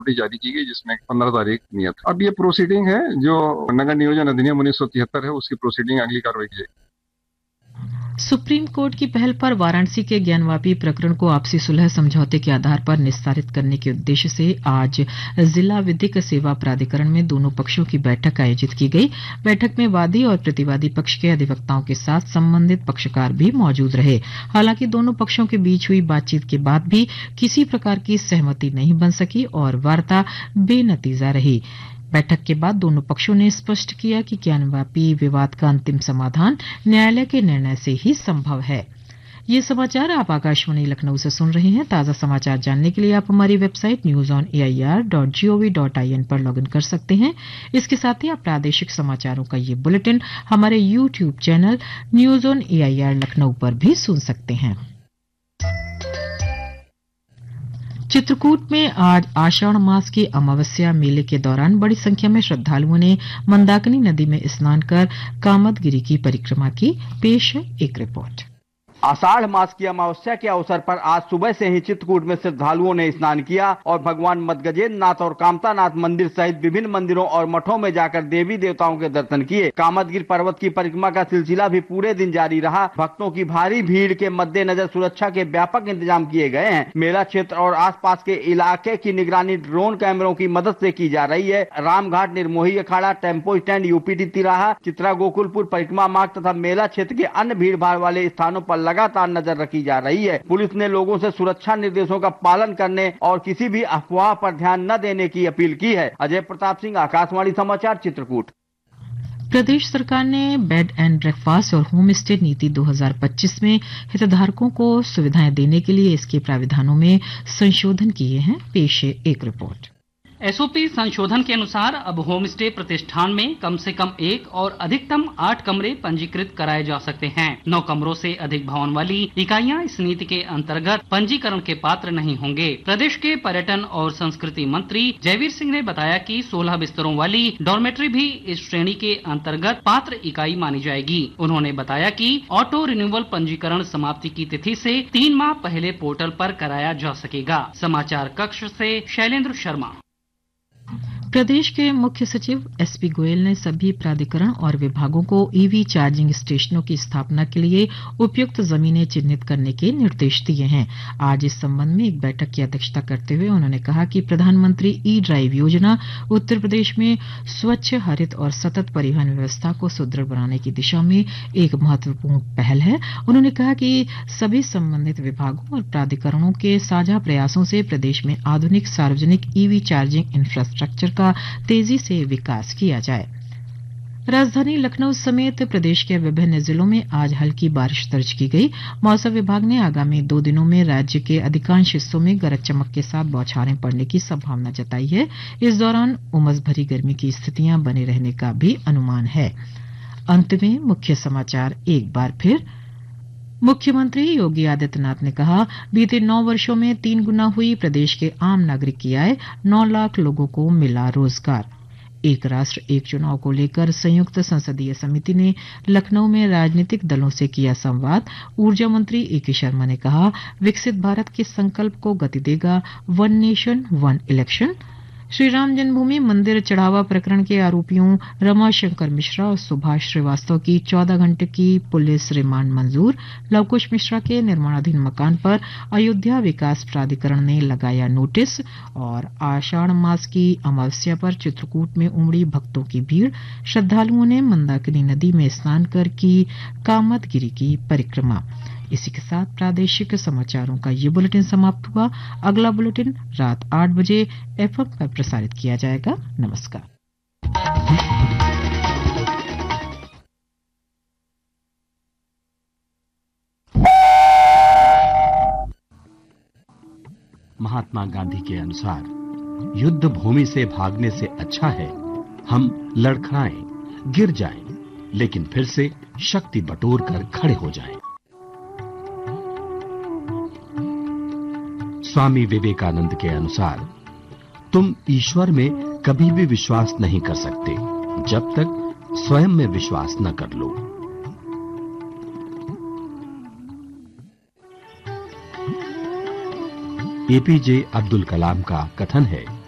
Notice जारी की गई जिसमें 15 तारीख नियत है। अब ये प्रोसीडिंग है जो नगर नियोजन अधिनियम 1973 है, उसकी प्रोसीडिंग अगली कार्रवाई की जाएगी। सुप्रीम कोर्ट की पहल पर वाराणसी के ज्ञानवापी प्रकरण को आपसी सुलह समझौते के आधार पर निस्तारित करने के उद्देश्य से आज जिला विधिक सेवा प्राधिकरण में दोनों पक्षों की बैठक आयोजित की गई। बैठक में वादी और प्रतिवादी पक्ष के अधिवक्ताओं के साथ संबंधित पक्षकार भी मौजूद रहे। हालांकि दोनों पक्षों के बीच हुई बातचीत के बाद भी किसी प्रकार की सहमति नहीं बन सकी और वार्ता बेनतीजा रही। बैठक के बाद दोनों पक्षों ने स्पष्ट किया कि ज्ञानवापी विवाद का अंतिम समाधान न्यायालय के निर्णय से ही संभव है। ये समाचार आप आकाशवाणी लखनऊ से सुन रहे हैं। ताजा समाचार जानने के लिए आप हमारी वेबसाइट newsonair.gov.in पर लॉगिन कर सकते हैं। इसके साथ ही आप प्रादेशिक समाचारों का ये बुलेटिन हमारे YouTube channel news on AIR Lucknow पर भी सुन सकते हैं। चित्रकूट में आज आषाढ़ मास की अमावस्या मेले के दौरान बड़ी संख्या में श्रद्धालुओं ने मंदाकिनी नदी में स्नान कर कामदगिरि की परिक्रमा की। पेश है एक रिपोर्ट। आषाढ़ मास की अमावस्या के अवसर पर आज सुबह से ही चित्रकूट में श्रद्धालुओं ने स्नान किया और भगवान मदगजेंद्र नाथ और कामता नाथ मंदिर सहित विभिन्न मंदिरों और मठों में जाकर देवी देवताओं के दर्शन किए। कामदगिरि पर्वत की परिक्रमा का सिलसिला भी पूरे दिन जारी रहा। भक्तों की भारी भीड़ के मद्देनजर सुरक्षा के व्यापक इंतजाम किए गए हैं। मेला क्षेत्र और आसपास के इलाके की निगरानी ड्रोन कैमरों की मदद से की जा रही है। Ramghat, Nirmohi Akhara, tempo stand, UPT तिराहा, चित्रा गोकुलपुर, परिक्रमा मार्ग तथा मेला क्षेत्र के अन्य भीड़ भाड़ वाले स्थानों पर लगातार नजर रखी जा रही है। पुलिस ने लोगों से सुरक्षा निर्देशों का पालन करने और किसी भी अफवाह पर ध्यान न देने की अपील की है। अजय प्रताप सिंह, आकाशवाणी समाचार, चित्रकूट। प्रदेश सरकार ने बेड एंड ब्रेकफास्ट और होम स्टे नीति 2025 में हितधारकों को सुविधाएं देने के लिए इसके प्राविधानों में संशोधन किए हैं। पेश है एक रिपोर्ट। एसओपी संशोधन के अनुसार अब होम स्टे प्रतिष्ठान में कम से कम 1 और अधिकतम 8 कमरे पंजीकृत कराए जा सकते हैं। 9 कमरों से अधिक भवन वाली इकाइयां इस नीति के अंतर्गत पंजीकरण के पात्र नहीं होंगे। प्रदेश के पर्यटन और संस्कृति मंत्री जयवीर सिंह ने बताया कि 16 बिस्तरों वाली डॉर्मेट्री भी इस श्रेणी के अंतर्गत पात्र इकाई मानी जाएगी। उन्होंने बताया कि ऑटो रिन्यूअल पंजीकरण समाप्ति की तिथि से 3 माह पहले पोर्टल पर कराया जा सकेगा। समाचार कक्ष से शैलेंद्र शर्मा। प्रदेश के मुख्य सचिव एसपी गोयल ने सभी प्राधिकरण और विभागों को ईवी चार्जिंग स्टेशनों की स्थापना के लिए उपयुक्त जमीनें चिन्हित करने के निर्देश दिए हैं। आज इस संबंध में एक बैठक की अध्यक्षता करते हुए उन्होंने कहा कि प्रधानमंत्री ई ड्राइव योजना उत्तर प्रदेश में स्वच्छ, हरित और सतत परिवहन व्यवस्था को सुदृढ़ बनाने की दिशा में एक महत्वपूर्ण पहल है। उन्होंने कहा कि सभी संबंधित विभागों और प्राधिकरणों के साझा प्रयासों से प्रदेश में आधुनिक सार्वजनिक ईवी चार्जिंग इंफ्रास्ट्रक्चर का तेजी से विकास किया जाए। राजधानी लखनऊ समेत प्रदेश के विभिन्न जिलों में आज हल्की बारिश दर्ज की गई। मौसम विभाग ने आगामी 2 दिनों में राज्य के अधिकांश हिस्सों में गरज चमक के साथ बौछारें पड़ने की संभावना जताई है। इस दौरान उमस भरी गर्मी की स्थितियां बने रहने का भी अनुमान है। अंत में मुख्य समाचार एक बार फिर। मुख्यमंत्री योगी आदित्यनाथ ने कहा, बीते 9 वर्षों में 3 गुना हुई प्रदेश के आम नागरिक की आय, 9 लाख लोगों को मिला रोजगार। एक राष्ट्र एक चुनाव को लेकर संयुक्त संसदीय समिति ने लखनऊ में राजनीतिक दलों से किया संवाद। ऊर्जा मंत्री एके शर्मा ने कहा, विकसित भारत के संकल्प को गति देगा one nation one election. Shri Ram जन्मभूमि मंदिर चढ़ावा प्रकरण के आरोपियों रमाशंकर मिश्रा और सुभाष श्रीवास्तव की 14 घंटे की पुलिस रिमांड मंजूर। लवकुश मिश्रा के निर्माणाधीन मकान पर अयोध्या विकास प्राधिकरण ने लगाया नोटिस। और आषाढ़ मास की अमावस्या पर चित्रकूट में उमड़ी भक्तों की भीड़। श्रद्धालुओं ने मंदाकिनी नदी में स्नान कर की कामदगिरि की परिक्रमा। इसी के साथ प्रादेशिक समाचारों का ये बुलेटिन समाप्त हुआ। अगला बुलेटिन रात 8 बजे एफएम पर प्रसारित किया जाएगा। नमस्कार। महात्मा गांधी के अनुसार युद्ध भूमि से भागने से अच्छा है हम लड़खड़ाएं, गिर जाएं, लेकिन फिर से शक्ति बटोर कर खड़े हो जाएं। स्वामी विवेकानंद के अनुसार तुम ईश्वर में कभी भी विश्वास नहीं कर सकते जब तक स्वयं में विश्वास न कर लो। एपीजे अब्दुल कलाम का कथन है,